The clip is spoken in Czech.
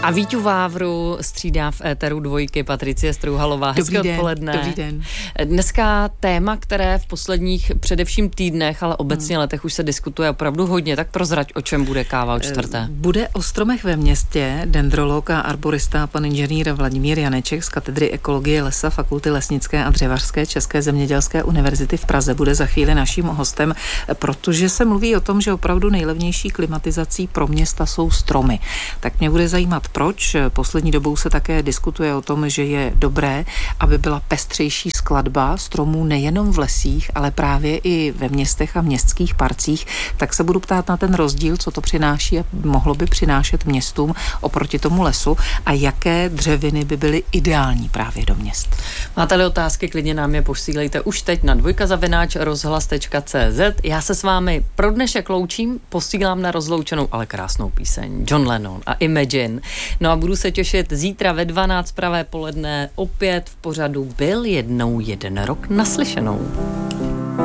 A Víťu Vávru střídá v éteru Dvojky Patricie Strouhalová. Hezké odpoledne. Dobrý den. Dneska téma, které v posledních především týdnech, ale obecně letech už se diskutuje opravdu hodně, tak prozrať, o čem bude káva o čtvrté. Bude o stromech ve městě. Dendrolog a arborista pan inženýr Vladimír Janeček z katedry ekologie lesa Fakulty lesnické a dřevařské České zemědělské univerzity v Praze bude za chvíli naším hostem, protože se mluví o tom, že opravdu nejlevnější klimatizací pro města jsou stromy. Tak mě bude zajímat, proč. Poslední dobou se také diskutuje o tom, že je dobré, aby byla pestřejší skladba stromů nejenom v lesích, ale právě i ve městech a městských parcích. Tak se budu ptát na ten rozdíl, co to přináší a mohlo by přinášet městům oproti tomu lesu a jaké dřeviny by byly ideální právě do měst. Máte-li otázky, klidně nám je posílejte už teď na dvojka@rozhlas.cz. Já se s vámi pro dnešek loučím, posílám na rozloučenou, ale krásnou píseň John Lennon a Imagine. No a budu se těšit zítra ve 12 pravé poledne opět v pořadu Byl jednou jeden rok naslyšenou.